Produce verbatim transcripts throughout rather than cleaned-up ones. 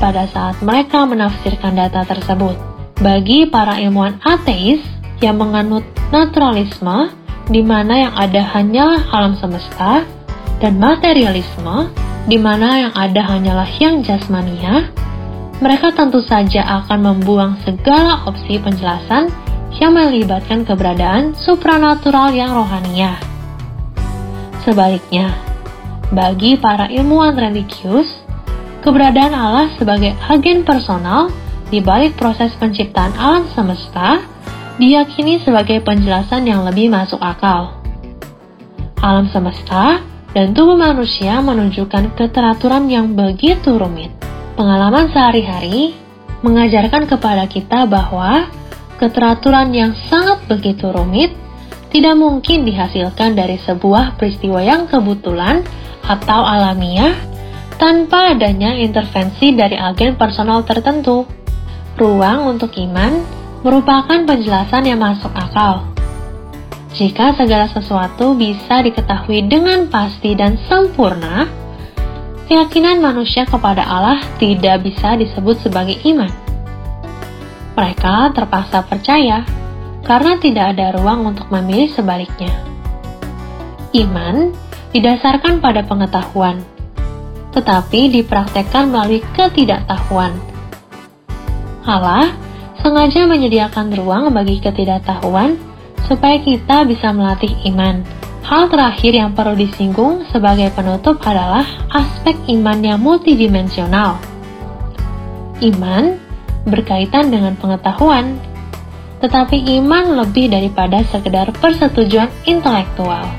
pada saat mereka menafsirkan data tersebut. Bagi para ilmuwan ateis yang menganut naturalisme, di mana yang ada hanya alam semesta, dan materialisme, di mana yang ada hanyalah yang jasmania, mereka tentu saja akan membuang segala opsi penjelasan yang melibatkan keberadaan supranatural yang rohaniah. Sebaliknya, bagi para ilmuwan religius, keberadaan Allah sebagai agen personal di balik proses penciptaan alam semesta diyakini sebagai penjelasan yang lebih masuk akal. Alam semesta dan tubuh manusia menunjukkan keteraturan yang begitu rumit. Pengalaman sehari-hari mengajarkan kepada kita bahwa keteraturan yang sangat begitu rumit tidak mungkin dihasilkan dari sebuah peristiwa yang kebetulan atau alamiah tanpa adanya intervensi dari agen personal tertentu. Ruang untuk iman merupakan penjelasan yang masuk akal. Jika segala sesuatu bisa diketahui dengan pasti dan sempurna, keyakinan manusia kepada Allah tidak bisa disebut sebagai iman. Mereka terpaksa percaya karena tidak ada ruang untuk memilih sebaliknya. Iman didasarkan pada pengetahuan, tetapi dipraktekkan melalui ketidaktahuan. Allah sengaja menyediakan ruang bagi ketidaktahuan supaya kita bisa melatih iman. Hal terakhir yang perlu disinggung sebagai penutup adalah aspek iman yang multidimensional. Iman berkaitan dengan pengetahuan, tetapi iman lebih daripada sekedar persetujuan intelektual.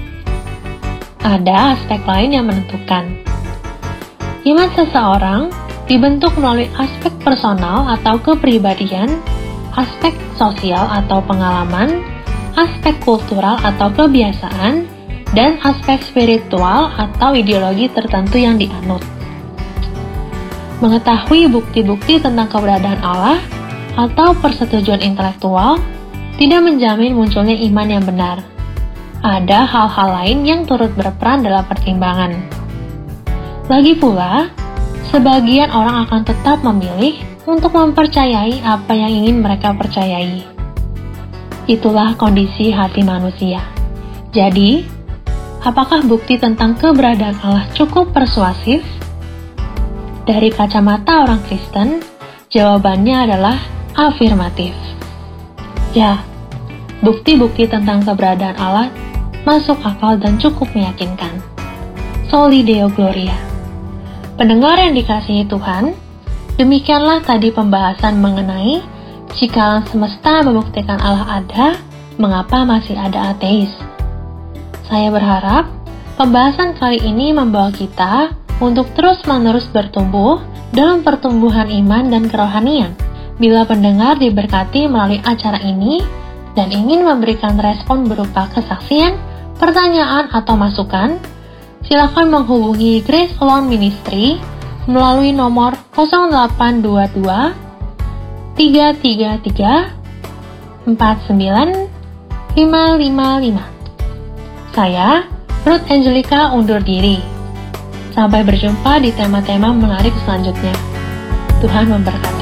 Ada aspek lain yang menentukan. Iman seseorang dibentuk melalui aspek personal atau kepribadian, aspek sosial atau pengalaman, aspek kultural atau kebiasaan, dan aspek spiritual atau ideologi tertentu yang dianut. Mengetahui bukti-bukti tentang keberadaan Allah atau persetujuan intelektual tidak menjamin munculnya iman yang benar. Ada hal-hal lain yang turut berperan dalam pertimbangan. Lagi pula, sebagian orang akan tetap memilih untuk mempercayai apa yang ingin mereka percayai. Itulah kondisi hati manusia. Jadi, apakah bukti tentang keberadaan Allah cukup persuasif? Dari kacamata orang Kristen, jawabannya adalah afirmatif. Ya, bukti-bukti tentang keberadaan Allah masuk akal dan cukup meyakinkan. Soli Deo Gloria. Pendengar yang dikasihi Tuhan, demikianlah tadi pembahasan mengenai jika alam semesta membuktikan Allah ada, mengapa masih ada ateis? Saya berharap pembahasan kali ini membawa kita untuk terus-menerus bertumbuh dalam pertumbuhan iman dan kerohanian. Bila pendengar diberkati melalui acara ini dan ingin memberikan respon berupa kesaksian, pertanyaan, atau masukan, silakan menghubungi Grace Alone Ministry melalui nomor nol delapan dua dua tiga tiga tiga empat sembilan lima lima lima. Saya, Ruth Angelica, undur diri. Sampai berjumpa di tema-tema menarik selanjutnya. Tuhan memberkati.